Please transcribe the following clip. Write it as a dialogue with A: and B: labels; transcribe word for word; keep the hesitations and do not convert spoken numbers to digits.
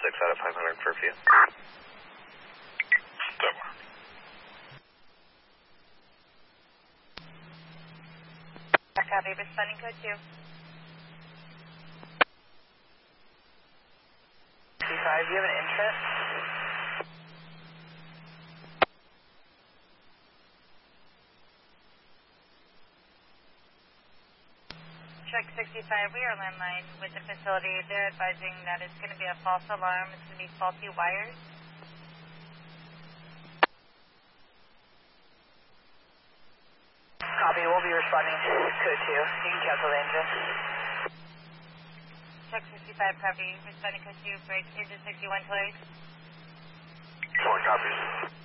A: six out of five hundred for view.
B: Copy, responding code two.
C: five, do you have an inset?
B: Check sixty-five, we are landline with the facility. They're advising that it's going to be a false alarm. It's going to be faulty wires.
C: Copy, we'll be responding to code two. You can cancel the engine.
B: Check sixty-five, copy. Responding code two, break engine sixty-one twice.
A: Four copies.